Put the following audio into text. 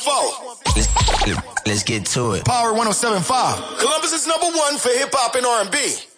Let's get to it. Power 107.5. Columbus is #1 for hip hop and R&B.